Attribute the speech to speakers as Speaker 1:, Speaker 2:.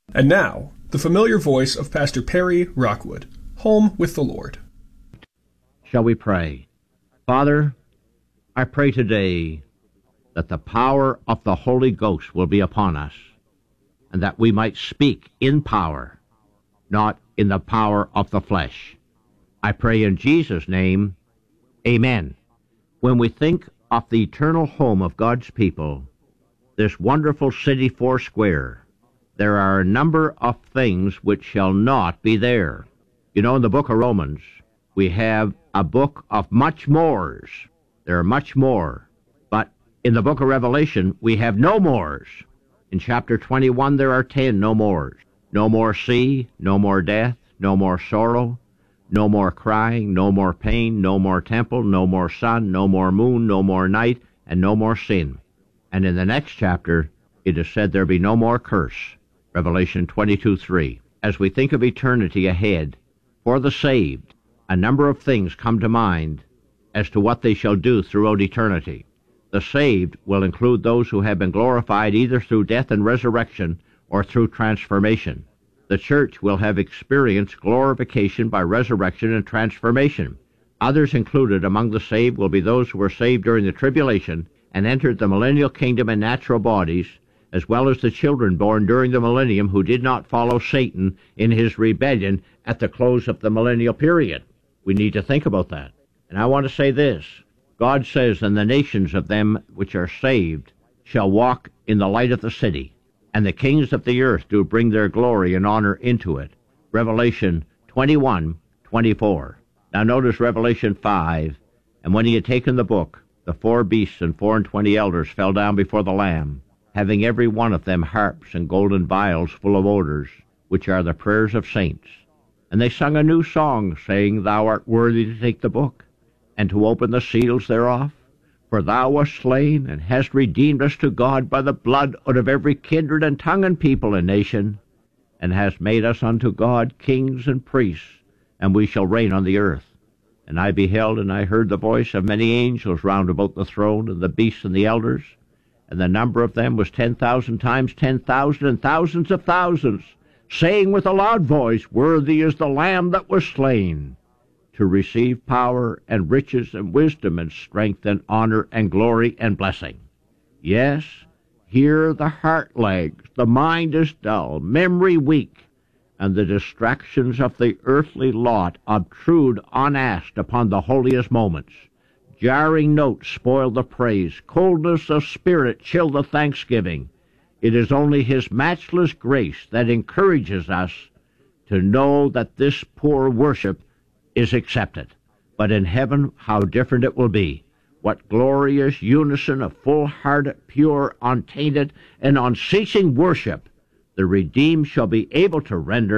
Speaker 1: And now, the familiar voice of Pastor Perry Rockwood, Home with the Lord.
Speaker 2: Shall we pray? Father, I pray today that the power of the Holy Ghost will be upon us, and that we might speak in power, not in the power of the flesh. I pray in Jesus' name, amen. When we think of the eternal home of God's people, this wonderful city foursquare, there are a number of things which shall not be there. You know, in the book of Romans, we have a book of much mores. There are much more. But in the book of Revelation, we have no mores. In chapter 21, there are 10 no mores. No more sea, no more death, no more sorrow, no more crying, no more pain, no more temple, no more sun, no more moon, no more night, and no more sin. And in the next chapter, it is said there be no more curse. Revelation 22:3. As we think of eternity ahead, for the saved, a number of things come to mind as to what they shall do throughout eternity. The saved will include those who have been glorified either through death and resurrection or through transformation. The church will have experienced glorification by resurrection and transformation. Others included among the saved will be those who were saved during the tribulation and entered the millennial kingdom in natural bodies, as well as the children born during the millennium who did not follow Satan in his rebellion at the close of the millennial period. We need to think about that. And I want to say this. God says, "And the nations of them which are saved shall walk in the light of the city, and the kings of the earth do bring their glory and honor into it." Revelation 21:24. Now notice Revelation 5. And when he had taken the book, the 4 beasts and 24 elders fell down before the Lamb, having every one of them harps and golden vials full of odors, which are the prayers of saints. And they sung a new song, saying, "Thou art worthy to take the book, and to open the seals thereof. For thou wast slain, and hast redeemed us to God by the blood out of every kindred and tongue and people and nation, and hast made us unto God kings and priests, and we shall reign on the earth. And I beheld, and I heard the voice of many angels round about the throne, and the beasts and the elders, and the number of them was 10,000 times 10,000, and thousands of thousands, saying with a loud voice, Worthy is the Lamb that was slain, to receive power and riches and wisdom and strength and honor and glory and blessing." Yes, here the heart lags, the mind is dull, memory weak, and the distractions of the earthly lot obtrude unasked upon the holiest moments. Jarring notes spoil the praise, coldness of spirit chill the thanksgiving. It is only his matchless grace that encourages us to know that this poor worship is accepted. But in heaven, how different it will be. What glorious unison of full-hearted, pure, untainted, and unceasing worship the redeemed shall be able to render